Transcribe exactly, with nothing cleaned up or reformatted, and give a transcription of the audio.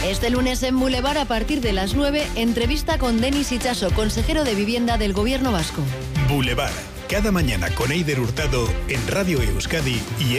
Este lunes en Boulevard, a partir de las nueve, entrevista con Denis Itxaso, consejero de Vivienda del Gobierno Vasco. Boulevard, cada mañana con Eider Hurtado en Radio Euskadi y